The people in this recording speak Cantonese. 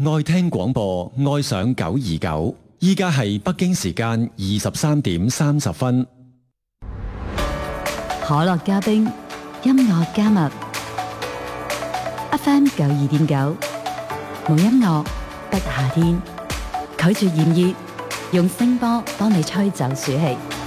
愛聽廣播，愛上929。依家係北京時間23:30。 可樂加冰，音樂加密。FM 92.9，冇音樂不夏天。拒絕炎熱，用聲波幫你吹走暑氣。